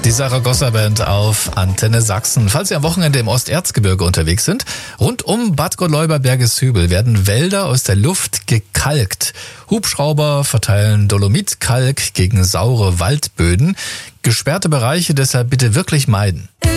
Die Saragossa-Band auf Antenne Sachsen. Falls Sie am Wochenende im Osterzgebirge unterwegs sind, rund um Bad Godleuber-Bergeshübel werden Wälder aus der Luft gekalkt. Hubschrauber verteilen Dolomitkalk gegen saure Waldböden. Gesperrte Bereiche deshalb bitte wirklich meiden.